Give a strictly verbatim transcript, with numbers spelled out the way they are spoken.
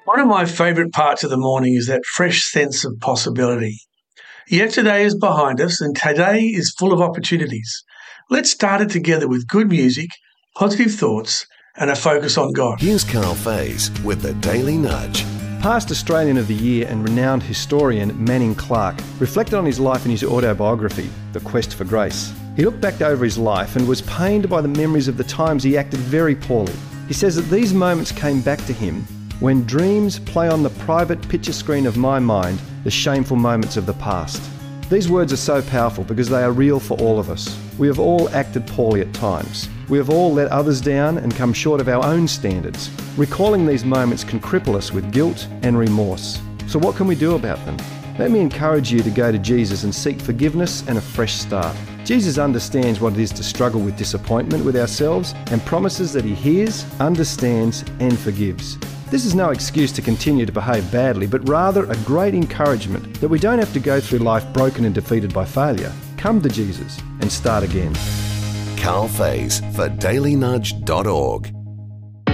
One of my favourite parts of the morning is that fresh sense of possibility. Yesterday is behind us and today is full of opportunities. Let's start it together with good music, positive thoughts, and a focus on God. Here's Carl Faze with the Daily Nudge. Past Australian of the Year and renowned historian Manning Clark reflected on his life in his autobiography, The Quest for Grace. He looked back over his life and was pained by the memories of the times he acted very poorly. He says that these moments came back to him when dreams play on the private picture screen of my mind the shameful moments of the past. These words are so powerful because they are real for all of us. We have all acted poorly at times. We have all let others down and come short of our own standards. Recalling these moments can cripple us with guilt and remorse. So what can we do about them? Let me encourage you to go to Jesus and seek forgiveness and a fresh start. Jesus understands what it is to struggle with disappointment with ourselves and promises that he hears, understands, and forgives. This is no excuse to continue to behave badly, but rather a great encouragement that we don't have to go through life broken and defeated by failure. Come to Jesus and start again. Carl Faze for daily nudge dot org.